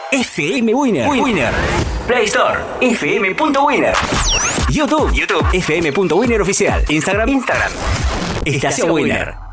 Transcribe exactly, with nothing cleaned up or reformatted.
F M Winner. Winner. Play Store, f m punto winner. YouTube, YouTube, f m punto winner oficial. Instagram, Instagram. Estación Winner.